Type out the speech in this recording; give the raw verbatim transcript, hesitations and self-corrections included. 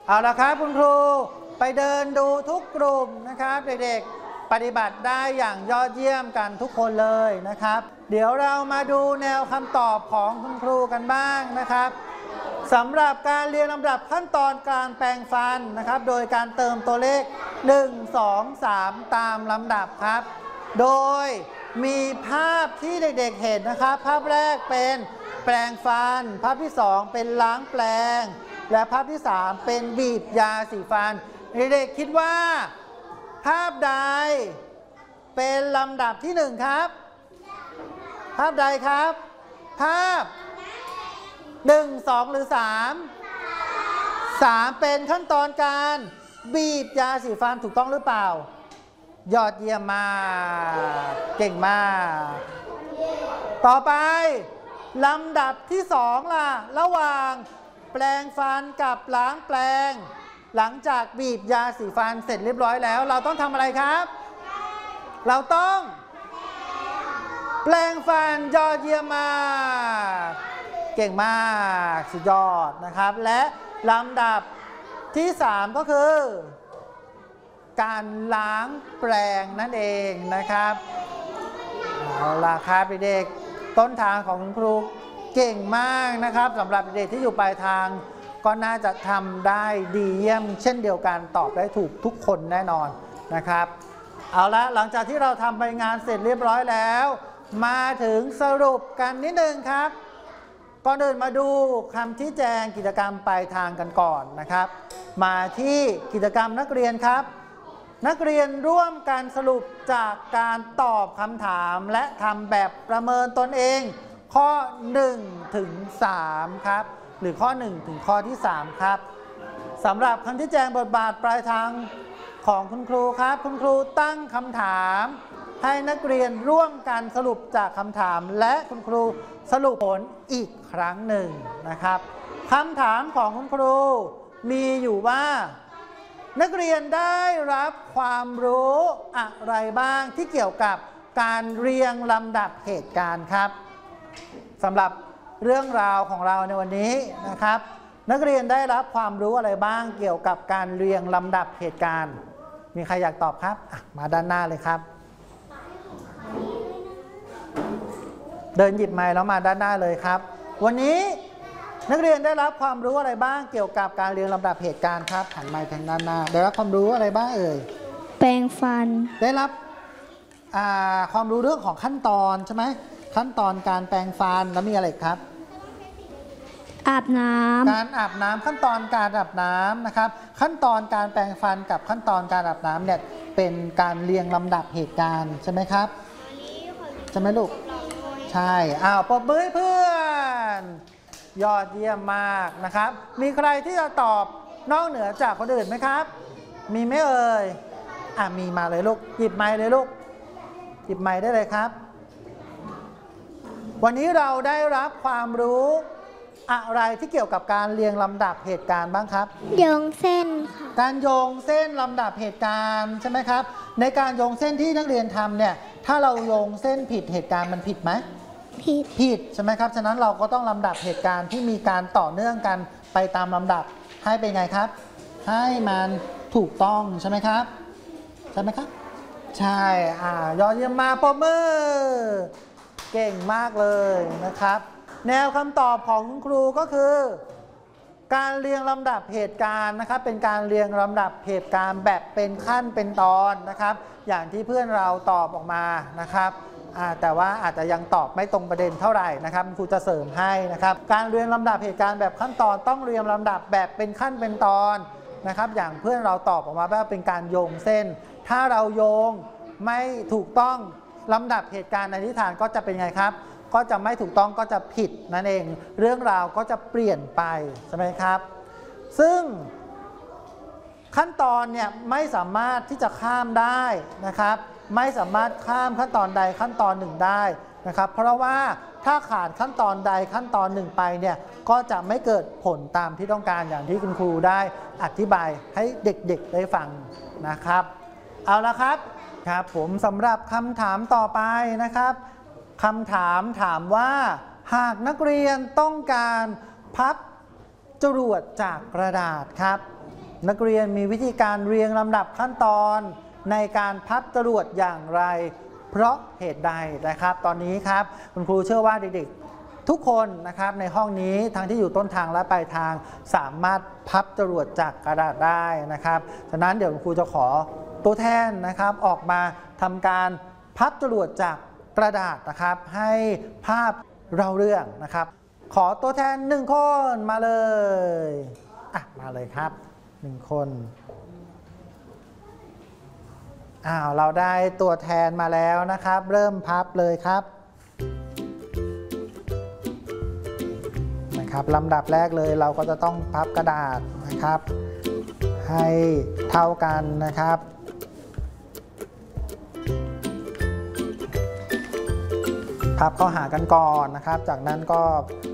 เอาละครับคุณครูไปเดินดูทุกกลุ่มนะครับเด็กๆปฏิบัติได้อย่างยอดเยี่ยมกันทุกคนเลยนะครับเดี๋ยวเรามาดูแนวคำตอบของคุณครูกันบ้างนะครับสำหรับการเรียงลำดับขั้นตอนการแปรงฟันนะครับโดยการเติมตัวเลขหนึ่ง สอง สามตามลำดับครับโดยมีภาพที่เด็กๆเห็นนะครับภาพแรกเป็นแปรงฟันภาพที่สองเป็นล้างแปรงและภาพที่สามเป็นบีบยาสีฟันเด็กๆคิดว่าภาพใดเป็นลำดับที่หนึ่งครับภาพใดครับภาพหนึ่ง สองหรือสาม สามเป็นขั้นตอนการบีบยาสีฟันถูกต้องหรือเปล่ายอดเยี่ยมมากเก่งมากต่อไปลำดับที่สองล่ะระหว่างแปรงฟันกับล้างแปรงหลังจากบีบยาสีฟันเสร็จเรียบร้อยแล้วเราต้องทำอะไรครับเราต้องแปรงฟันยอดเยี่ยมมากเก่งมากสุดยอดนะครับและลำดับที่สามก็คือการล้างแปรงนั่นเองนะครับเอาล่ะครับเด็กต้นทางของคุณครูเก่งมากนะครับสำหรับเด็กที่อยู่ปลายทางก็น่าจะทำได้ดีเยี่ยมเช่นเดียวกันตอบได้ถูกทุกคนแน่นอนนะครับเอาละหลังจากที่เราทำใบงานเสร็จเรียบร้อยแล้วมาถึงสรุปกันนิดนึงครับก่อนอื่นมาดูคำชี้แจงกิจกรรมปลายทางกันก่อนนะครับมาที่กิจกรรมนักเรียนครับนักเรียนร่วมกันสรุปจากการตอบคำถามและทำแบบประเมินตนเองข้อหนึ่งถึงสามครับหรือข้อหนึ่งถึงข้อที่สามครับสำหรับคำชี้แจงบทบาทปลายทางของคุณครูครับคุณครูตั้งคำถามให้นักเรียนร่วมกันสรุปจากคำถามและคุณครูสรุปผลอีกครั้งหนึ่งนะครับคำถามของคุณครูมีอยู่ว่านักเรียนได้รับความรู้อะไรบ้างที่เกี่ยวกับการเรียงลำดับเหตุการณ์ครับสำหรับเรื่องราวของเราในวันนี้นะครับนักเรียนได้รับความรู้อะไรบ้างเกี่ยวกับการเรียงลำดับเหตุการณ์มีใครอยากตอบครับมาด้านหน้าเลยครับเดินหยิบไมค์แล้วมาด้านหน้าเลยครับวันนี้นักเรียนได้รับความรู้อะไรบ้างเกี่ยวกับการเรียงลำดับเหตุการณ์ครับหันไมค์ทางด้านหน้าได้รับความรู้อะไรบ้างเอ่ยแปรงฟันได้รับความรู้เรื่องของขั้นตอนใช่ไหมขั้นตอนการแปรงฟันแล้วมีอะไรครับอาบน้ำการอาบน้ำขั้นตอนการอาบน้ำนะครับขั้นตอนการแปรงฟันกับขั้นตอนการอาบน้ำเนี่ยเป็นการเรียงลำดับเหตุการณ์ใช่ไหมครับใช่ไหมลูกใช่อ้าวปรบมือให้เพื่อนยอดเยี่ยมมากนะครับมีใครที่จะตอบนอกเหนือจากคนอื่นไหมครับมีไหมเอ่ยอ่ะมีมาเลยลูกหยิบไมค์เลยลูกหยิบไมค์ได้เลยครับวันนี้เราได้รับความรู้อะไรที่เกี่ยวกับการเรียงลำดับเหตุการณ์บ้างครับโยงเส้นค่ะการโยงเส้นลำดับเหตุการณ์ใช่ไหมครับในการโยงเส้นที่นักเรียนทำเนี่ยถ้าเราโยงเส้นผิดเหตุการณ์มันผิดไหมผิดผิดใช่ไหมครับฉะนั้นเราก็ต้องลำดับเหตุการณ์ที่มีการต่อเนื่องกันไปตามลำดับให้เป็นไงครับให้มันถูกต้องใช่ไหมครับใช่ไหมครับใช่อ่ายอดเยี่ยมมาปรบมือเก่งมากเลยนะครับแนวคำตอบของคุณครูก็คือการเรียงลำดับเหตุการณ์นะครับเป็นการเรียงลำดับเหตุการณ์แบบเป็นขั้นเป็นตอนนะครับอย่างที่เพื่อนเราตอบออกมานะครับแต่ว่าอาจจะยังตอบไม่ตรงประเด็นเท่าไหร่นะครับครูจะเสริมให้นะครับการเรียงลำดับเหตุการณ์แบบขั้นตอนต้องเรียงลำดับแบบเป็นขั้นเป็นตอนนะครับอย่างเพื่อนเราตอบออกมาว่าเป็นการโยงเส้นถ้าเราโยงไม่ถูกต้องลำดับเหตุการณ์ในนิทานก็จะเป็นไงครับก็จะไม่ถูกต้องก็จะผิดนั่นเองเรื่องราวก็จะเปลี่ยนไปใช่ไหมครับซึ่งขั้นตอนเนี่ยไม่สามารถที่จะข้ามได้นะครับไม่สามารถข้ามขั้นตอนใดขั้นตอนหนึ่งได้นะครับเพราะว่าถ้าขาดขั้นตอนใดขั้นตอนหนึ่งไปเนี่ยก็จะไม่เกิดผลตามที่ต้องการอย่างที่คุณครูได้อธิบายให้เด็กๆได้ฟังนะครับเอาละครับครับผมสำหรับคำถามต่อไปนะครับคำถามถามว่าหากนักเรียนต้องการพับจรวดจากกระดาษครับนักเรียนมีวิธีการเรียงลำดับขั้นตอนในการพับจรวดอย่างไรเพราะเหตุใดนะครับตอนนี้ครับคุณครูเชื่อว่าเด็กๆทุกคนนะครับในห้องนี้ทั้งที่อยู่ต้นทางและปลายทางสามารถพับจรวดจากกระดาษได้นะครับฉะนั้นเดี๋ยวคุณครูจะขอตัวแทนนะครับออกมาทำการพับจรวดจากกระดาษนะครับให้ภาพเราเรื่องนะครับขอตัวแทนหนึ่งคนมาเลยอ่ะมาเลยครับหนึ่งคนอ้าวเราได้ตัวแทนมาแล้วนะครับเริ่มพับเลยครับนะครับลำดับแรกเลยเราก็จะต้องพับกระดาษนะครับให้เท่ากันนะครับพับเข้าหากันก่อนนะครับจากนั้นก็